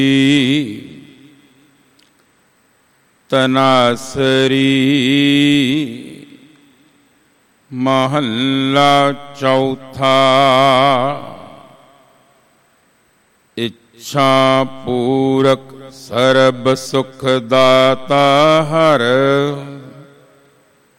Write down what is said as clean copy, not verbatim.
ਤਨਾਸਰੀ। ਮਹੱਲਾ ਚੌਥਾ। ਇੱਛਾ ਪੂਰਕ ਸਰਬ ਸੁਖ ਦਾਤਾ ਹਰਿ।